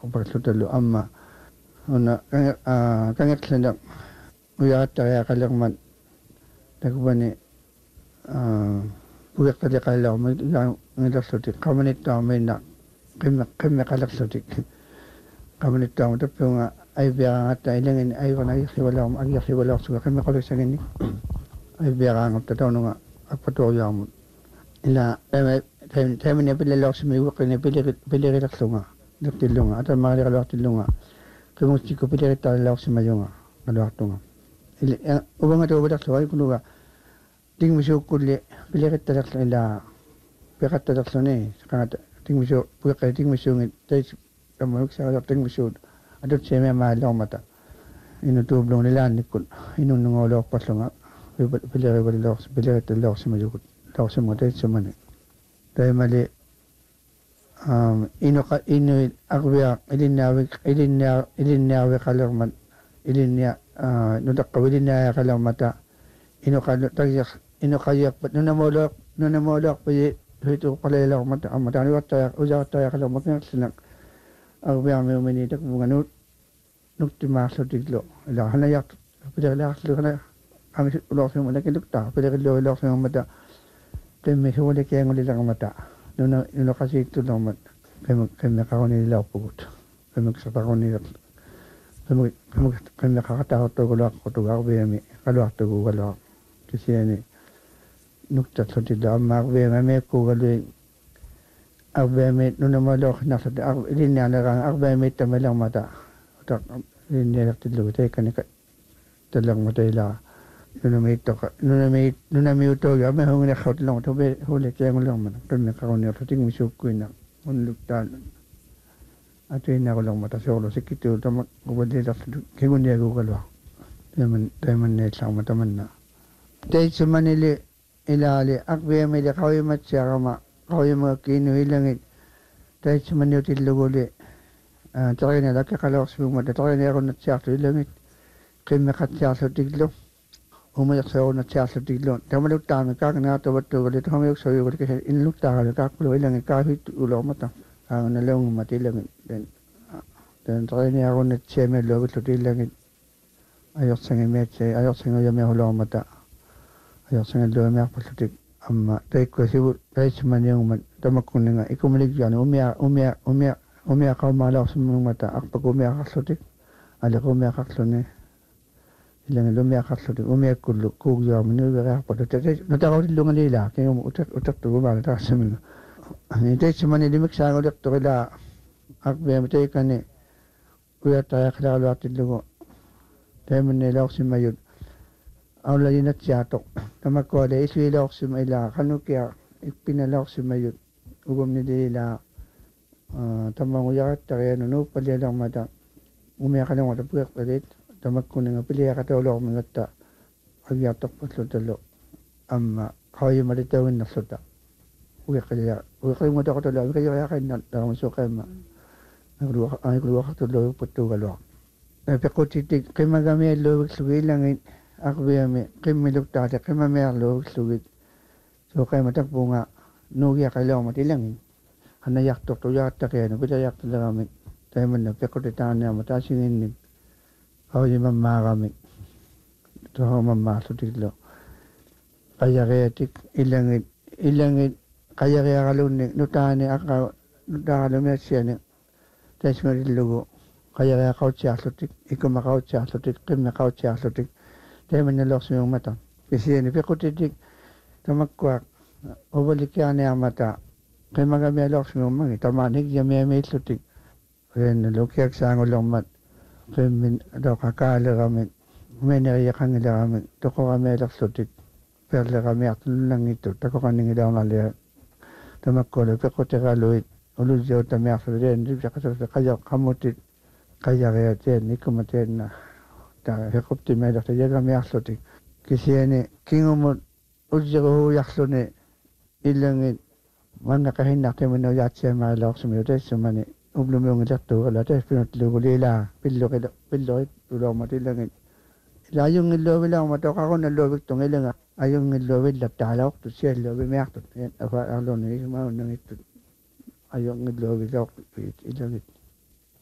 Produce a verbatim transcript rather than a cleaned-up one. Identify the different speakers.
Speaker 1: upaksutalo amma una kangatlana uyattaya kalirman takubani puyakkali kalawma ngilarsutik kamanittamina qimma qimma qalarsutik kamanittam tappunga aibiagatta ilangin aivana yakhwalaum agyakhwalaursuga qimma qalusangini aibiagaangapta taununga akpatuoriaamut ila taimini pilalausimi uqini pilirilarsunga nirtillunga atammaaliqaluartillunga qimutsikku pilirittaalausimayunga qaluartunga ila ubanga tuubatarluga ikunuga tingmisuukkulli pilirittalerlu ila piqattalerluni qangata tingmisu puiqqa tingmisuungit tais kammuiksaalar tingmisuut adutseemia maallormata inu tuublunga ilaannikkut inunnungooluorpallunga pilirivalilorsi pilirittallorsimayukut lorsimu taitsumani taimali inu inu aqwiaq ilinnaavik ilinnia ilinniaviqalermat ilinnia nutaqqavilinniaaqalermata inu qallu tagiq inu qayiqpat nunamuuluaq nunamuuluarpi huituuqqalailermata ammataaniuattaya usaartayaqalermat ngersinak aqwiarmiumini takpunga nuut nuktimaarlutiklu ila hanayaq pilerilaarlugana ami ulorsimu lakinuktaa pilerilluilorsimumata temmi suuli kiangulilaqmata nuna nuna qasiittullermat qimuk qimmeqarunilauppugut qimmiksataqunileq qimuk qimuk qimmeqaqataaruttuguleaqqutugaarviami qaluartuguugaluaq kisiani nuktatllutilla ammaarviami amiakkuugalui arviami nunamaluornarlut ar ilinnianeranga arviami ittamalermata utaq ilinnialertillugu taikkani tallermata ilaa nunamiittoqa nunami nunamiutoga me hunginerxautlunga tobe hule kiangullermana qimmeqaruniarlu tingmisuukkuina unluktaan atuinnarulermata soorlu sikkituu tamak uvalilerlu kiguniaguugalua taman tamanneillarma tamanna taitsumanili ilaali aqviamili qavimatsiarama qavimaakkiinu ilangit taitsumaniutilluguli tarinalakkeqaloorsimuumata tariniarunatsiarlu ilangit qimmeqatsiarlutiklu umayaqsaunatiarlutikluun tamaluktaami kaaqnaartavattuugali tamayuksayuugali kisa inluktaaqali kaaqpulu ilangi kaahit ulormata kaangalungumati ilangit ten ten tariniarunatsiamialluavitlut ilangit ajorsangimeatsi ajorsanguamiahulormata ajorsangalluamiarpallutik amma taikkuasivu taitsumaniungumat tamakkunninga ikumalikjaani umia umia umia umia qaumaalorsimuungata arpakumiaqarlutik aliqumiaqarluni ilang lumiaqarlutik umiakkullu kuugiormini uveriarpallu nutaqautillungalilaa kingum utat utattugumaana taassamiga taitsumani limiksaanguliqtuqilaa aqviami taikani uyattariaqilaaluartillugu taimanniilorsimayut aulajinatsiaatoq tamakkuale isuiloorsima ilaa qanukia ippinalorsimayut ugumnililaa tamanguyaqattarianu nuuppalialermata umiaqalermata puiqqalit tamakkuninga piliaqataulormingatta agiartorpallutallu amma qauyimalitauinnerluta uiqqilia uiqqiungutaqutulu amikajoriaqinna taramasuqaimma agluaq agluaqartullu puttuugaluaq peqqutitik qimagamialluuviklugi ilangit aqviami qimmiluktaati qimamiarluuvikslugit suqaima takpunga nuugiaqaileormat ilangit hanayartortuyaaqtaqianu pilayartuleramik taimanna peqqutitaaniama taasinginnik qauyimammaaqamik tohomammaarlutiklu qayariatik ilangit ilangit qayariaqalunnik nutaani aqa nutaaqalumiatsiani taismarillugu qayariaqautsiarlutik ikumaqautsiarlutik qimmeqautsiarlutik taimannalorsimuumata kisiani pequtitik tamakkuaq uvalikiarniarmata qimagamialorsimuumagi tamaanik yamiamiillutik uyannalukiaksaangullermat qimmin toqakaalerami umeneriaqangilerami toqoramialerlutik perleramiartunnangittut takoqanningilaornalia tamakkualu pequtiraluit ulusiutamiarlulian dipsaqasarsa qaja qammutit qayariatiin ikkumateenna ta hequptimeelerta yagamiarlutik kisiani kingumut usiruhujarluni illangit mangaqahinnartimanuyatsiamaalaorsumiu taissumani ublumiungilertuugala taispinutluugulilaa pilluqila pilluqit ulormat illangit ila ayungilluavilaorma toqarunalluaviktung ilanga ayungilluavillap taalaortut sialluavimiartut afa arluni ismaunnangittut ayungilluavilaorpit illangit